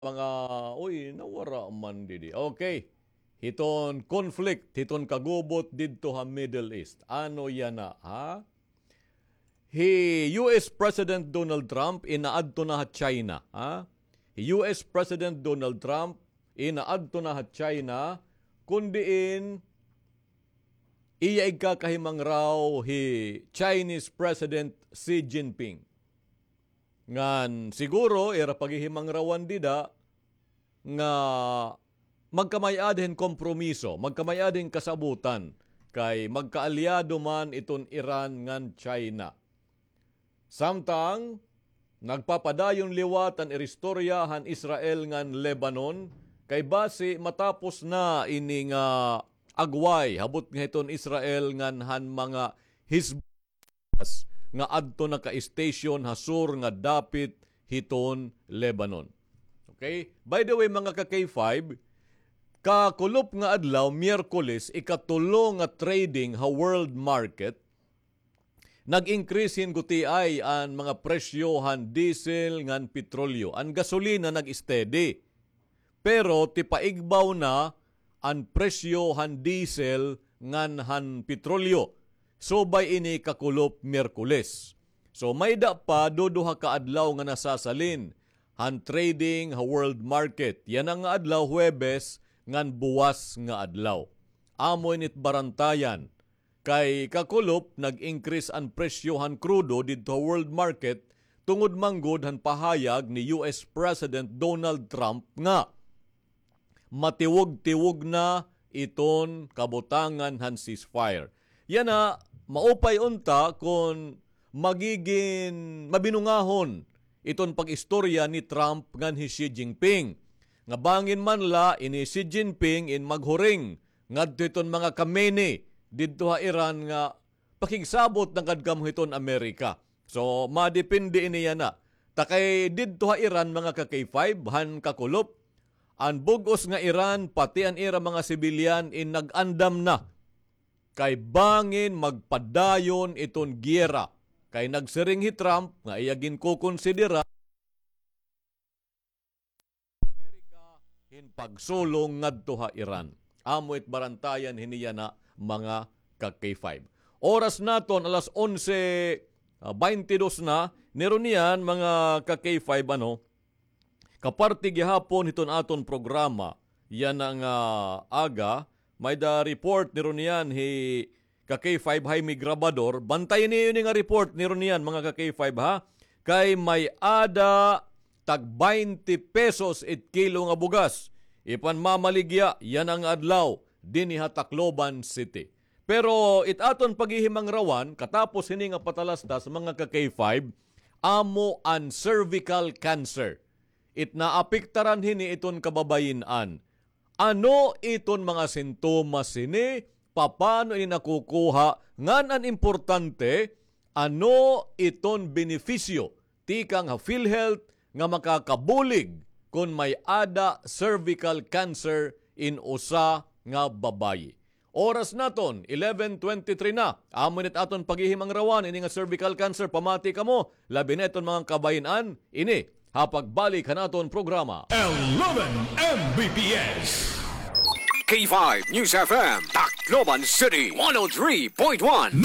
mga nawara man didi. Okay. Hiton conflict, hiton kagubot didto ha Middle East. Ano yan na, ha? US President Donald Trump inaadto na ha China, ha? US President Donald Trump inaadto na ha China kundiin iya ikakahimang raw Chinese President Xi Jinping. Ngan siguro era paghihimang rawan dida nga magkamayadin kompromiso, magkamayadin kasabutan kay magkaalyado man iton Iran ngan China. Samtang nagpapadayon liwatan iristoryahan Israel ngan Lebanon kay base matapos na ini nga agway habot nga iton Israel ngan han mga Hezbollah nga adto na ka-station hasur nga dapit hiton Lebanon. Okay? By the way mga ka-K5, kakulop nga adlaw Miyerkules ikatulo nga trading ha world market nag-increase hin gutiay ang mga presyohan diesel ngan petrolyo. Ang gasolina nag-steady. Pero tipaigbaw na ang presyohan diesel ngan han petrolyo. So by ini kakulop Miyerkules. So may da pa duduha ka adlaw nga nasasalin han trading ha world market. Yan ang adlaw Huwebes ngan buwas nga adlaw. Amoy nit barantayan kay kakulop nag-increase ang presyohan krudo didto world market tungod manggod han pahayag ni US President Donald Trump nga matiwog-tiwog na iton kabutangan han ceasefire. Yan na maupay unta kung magiging mabinungahon iton pag-istorya ni Trump ngan Xi Jinping. Nga bangin man la ini Xi Jinping in maghuring ngadto iton mga kamene didto ha Iran nga pakigsabot ng kadkam hiton Amerika. So madepende ini yan na. Takay didto ha Iran mga ka-K5 han kakulop ang bugos nga Iran pati ang ira mga sibilyan in nag-andam na kay bangin magpadayon iton giyera kay nagsiring hi Trump nga iyagin ko konsidera Amerika hin pagsulong ngadto ha Iran. Amo it barantayan hiniya na mga ka-K5. Oras naton alas 11:22 na niron niyan mga ka-K5 kaparti gihapon hiton aton programa yan ang aga may da report niron niyan ka-K5 Jaime Grabador. Bantayan niyo nga report niron niyan mga ka-K5 ha. Kay may ada tag 20 pesos it kilo nga bugas. Ipan mamaligya yan ang adlaw dinhi Tacloban City. Pero itaton paghihimang rawan katapos hini nga patalastas mga ka-K5 amo an cervical cancer. It naapektaran hini iton kababayin-an. Ano iton mga sintomas sini? Paano ini nakukuha? Ngan an importante, ano iton benepisyo? Tikang ha PhilHealth nga makakabulig kung may ada cervical cancer in usa nga babayi. Oras naton, 11:23 na. Amunit aton paghihimang rawan, ini nga cervical cancer, pamati ka mo. Labi na iton mga kabayin-an, ini hapagbalik naton programa. 11 Mbps. K5 News FM, Tacloban City, 103.1.